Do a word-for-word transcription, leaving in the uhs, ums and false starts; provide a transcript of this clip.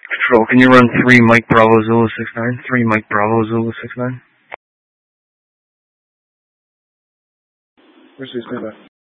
Control, can you run three Mike Bravo Zulu six nine? three Mike Bravo Zulu six nine? Where's the standby?